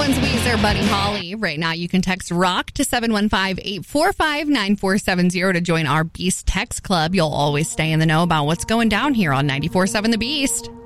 one's Weezer, Buddy Holly. Right now, you can text ROCK to 715-845-9470 to join our Beast Text Club. You'll always stay in the know about what's going down here on 94.7 The Beast.